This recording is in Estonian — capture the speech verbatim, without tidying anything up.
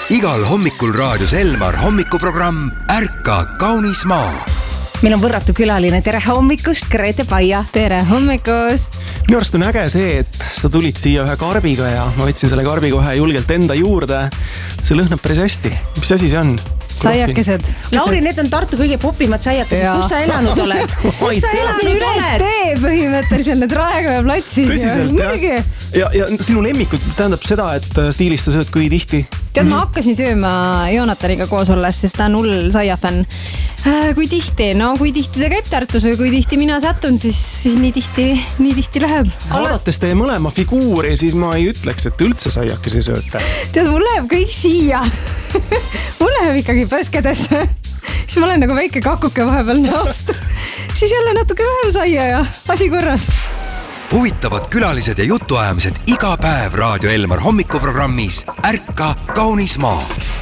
Igal hommikul raadios Elmar hommikuprogramm Ärka kaunis maa. Meil on võrratu külaline. Tere hommikust, Grete Paia. Tere hommikust. Minu arust on äge see, et sa tulid siia ühe karbiga ja ma võtsin selle karbi kohe julgelt enda juurde. See lõhnab päris hästi. Mis asi see on? Saiakesed. Lauri, need on Tartu kõige popimad saiakesed. Ja. Kus sa elanud oled? Kus sa elanud üle oled? tee põhimõtteliselt need Raekoja platsis. Tõsiselt, jah. Ja, ja sinu lemmikud tähendab seda, et stiilis sa sööd kui tihti? Tead, ma hakkasin sööma Joonataniga koos olles, sest ta on hull saiafänn. Kui tihti? No kui tihti ta käib Tartus või kui tihti mina satun, siis, siis nii, tihti, nii tihti läheb. Vaadates teie mõlema figuuri, siis ma ei ütleks, et üldse saiakesi sööte. Tead, mul läheb kõik siia. Mul läheb ikkagi põskedesse. Siis ma olen nagu väike kakuke vahepeal näost. Siis jälle natuke vähem saia ja asi korras. Huvitavad külalised ja jutuajamised iga päev Raadio Elmar hommikuprogrammis Ärka kaunis maa.